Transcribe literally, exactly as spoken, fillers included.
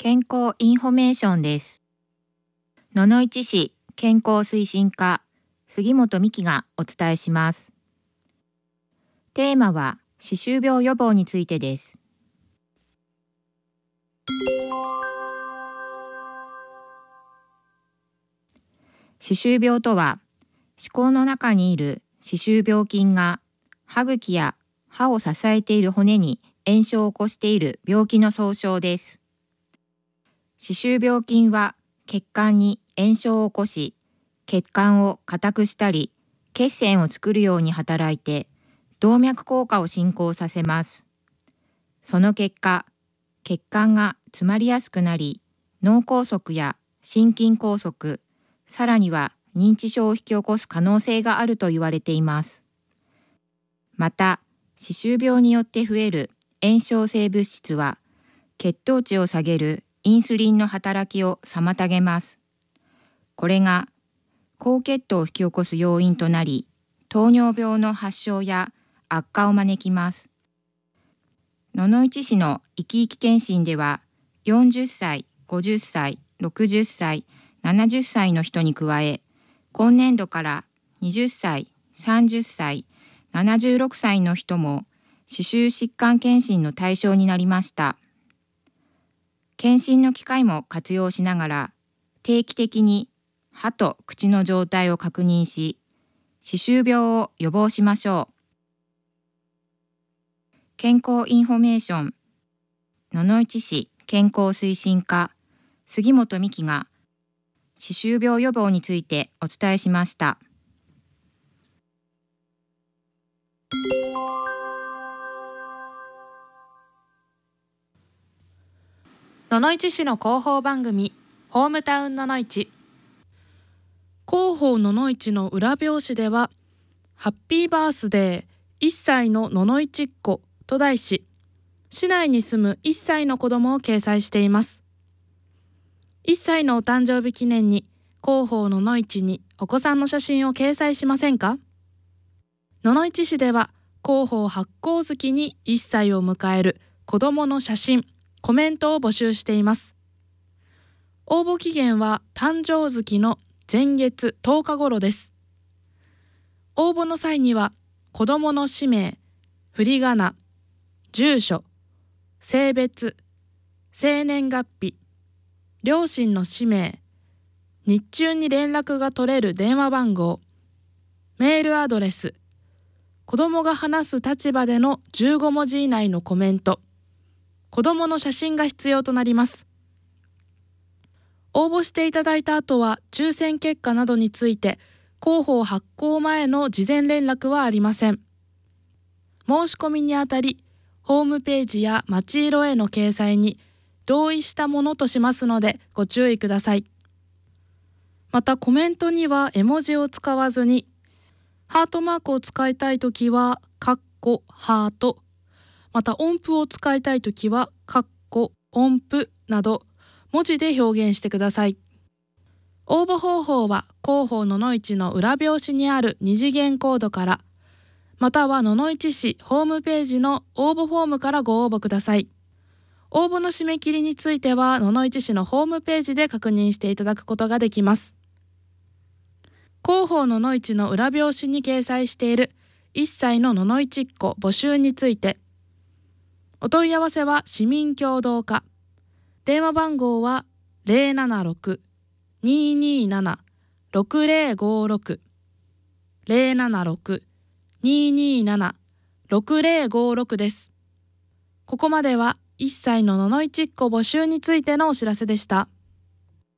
健康インフォメーションです。野々市市健康推進課杉本美希がお伝えします。テーマは歯周病予防についてです。歯周病とは、歯垢の中にいる歯周病菌が歯茎や歯を支えている骨に炎症を起こしている病気の総称です。歯周病菌は血管に炎症を起こし、血管を硬くしたり、血栓を作るように働いて、動脈硬化を進行させます。その結果、血管が詰まりやすくなり、脳梗塞や心筋梗塞、さらには認知症を引き起こす可能性があると言われています。また、歯周病によって増える炎症性物質は、血糖値を下げるインスリンの働きを妨げます。これが高血糖を引き起こす要因となり、糖尿病の発症や悪化を招きます。野々市市のいきいき検診では、よんじゅっさい、ごじゅっさい、ろくじゅっさい、ななじゅっさいの人に加え、今年度からにじゅっさい、さんじゅっさい、ななじゅうろくさいの人も歯周疾患検診の対象になりました。検診の機会も活用しながら、定期的に歯と口の状態を確認し、歯周病を予防しましょう。健康インフォメーション、野々市市健康推進課杉本美希が歯周病予防についてお伝えしました。 野々市市の広報番組ホームタウン野々市。広報野々市の裏表紙では、ハッピーバースデーいっさいの野々市っ子と題し、市内に住むいっさいの子どもを掲載しています。いっさいのお誕生日記念に広報野々市にお子さんの写真を掲載しませんか？野々市市では広報発行月にいっさいを迎える子どもの写真、コメントを募集しています。応募期限は誕生月の前月とおか頃です。応募の際には子どもの氏名、振り仮名、住所、性別、生年月日、両親の氏名、日中に連絡が取れる電話番号、メールアドレス、子どもが話す立場でのじゅうごもじ以内のコメント、子どもの写真が必要となります。応募していただいた後は抽選結果などについて広報発行前の事前連絡はありません。申し込みにあたり、ホームページや町色への掲載に同意したものとしますのでご注意ください。またコメントには絵文字を使わずに、ハートマークを使いたいときはカッコハート、また音符を使いたいときはカッコ音符など文字で表現してください。応募方法は広報野々市の裏表紙にある二次元コードから、または野々市市ホームページの応募フォームからご応募ください。応募の締め切りについては野々市市のホームページで確認していただくことができます。広報野々市の裏表紙に掲載しているいっさいの野々市っ子募集について、お問い合わせは市民協働課、電話番号は ゼロななろく にーにーなな ろくゼロごろく ゼロななろく にーにーなな ろくゼロごろく です。ここまではいっさいの野々市っ子募集についてのお知らせでした。